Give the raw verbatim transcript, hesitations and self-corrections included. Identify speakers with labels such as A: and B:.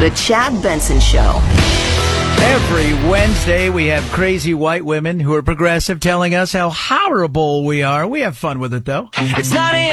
A: The Chad Benson Show.
B: Every Wednesday, we have crazy white women who are progressive telling us how horrible we are. We have fun with it, though. It's nine a.m.